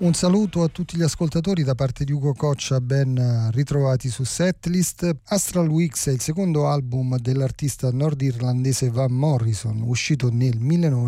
Un saluto a tutti gli ascoltatori da parte di Ugo Coccia, ben ritrovati su Setlist. Astral Weeks è il secondo album dell'artista nordirlandese Van Morrison, uscito nel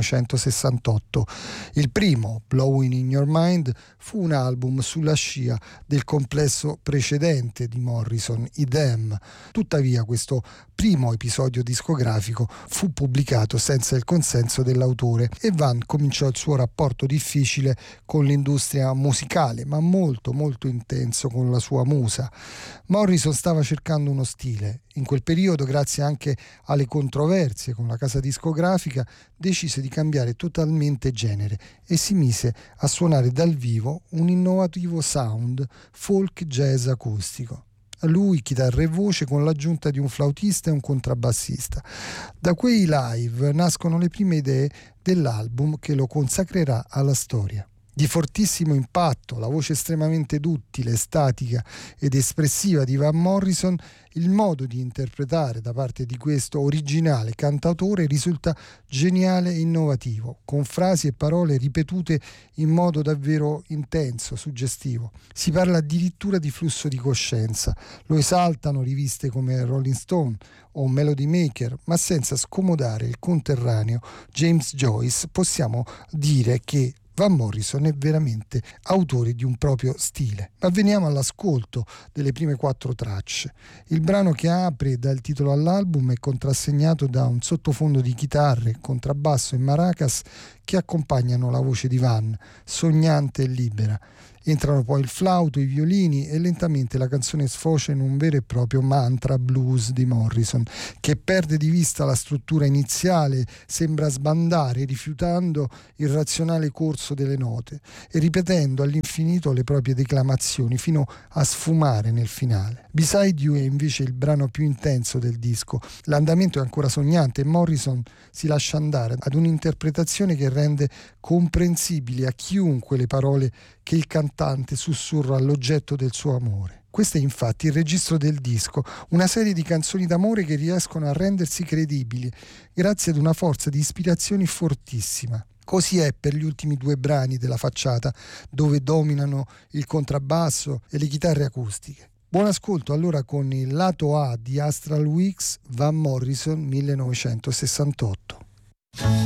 1968. Il primo, Blowing in Your Mind, fu un album sulla scia del complesso precedente di Morrison, I Them. Tuttavia questo primo episodio discografico fu pubblicato senza il consenso dell'autore e Van cominciò il suo rapporto difficile con l'industria musicale, ma molto intenso con la sua musa. Morrison stava cercando uno stile. In quel periodo, grazie anche alle controversie con la casa discografica, decise di cambiare totalmente genere e si mise a suonare dal vivo un innovativo sound folk jazz acustico. Lui chitarra e voce con l'aggiunta di un flautista e un contrabbassista. Da quei live nascono le prime idee dell'album che lo consacrerà alla storia. Di fortissimo impatto, la voce estremamente duttile, statica ed espressiva di Van Morrison, il modo di interpretare da parte di questo originale cantautore risulta geniale e innovativo, con frasi e parole ripetute in modo davvero intenso, suggestivo. Si parla addirittura di flusso di coscienza, lo esaltano riviste come Rolling Stone o Melody Maker, ma senza scomodare il conterraneo James Joyce possiamo dire che Van Morrison è veramente autore di un proprio stile. Ma veniamo all'ascolto delle prime 4 tracce. Il brano che apre dà il titolo all'album è contrassegnato da un sottofondo di chitarre, contrabbasso e maracas che accompagnano la voce di Van, sognante e libera. Entrano poi il flauto, i violini e lentamente la canzone sfocia in un vero e proprio mantra blues di Morrison, che perde di vista la struttura iniziale, sembra sbandare rifiutando il razionale corso delle note e ripetendo all'infinito le proprie declamazioni fino a sfumare nel finale. Beside You è invece il brano più intenso del disco. L'andamento è ancora sognante e Morrison si lascia andare ad un'interpretazione che rende comprensibili a chiunque le parole che il cantante sussurra all'oggetto del suo amore. Questo è infatti il registro del disco, una serie di canzoni d'amore che riescono a rendersi credibili grazie ad una forza di ispirazioni fortissima. Così è per gli ultimi 2 brani della facciata, dove dominano il contrabbasso e le chitarre acustiche. Buon ascolto allora con il lato A di Astral Weeks, Van Morrison 1968.